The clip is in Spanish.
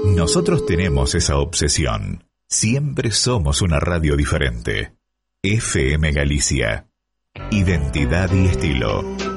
Nosotros tenemos esa obsesión. Siempre somos una radio diferente. FM Galicia. Identidad y estilo.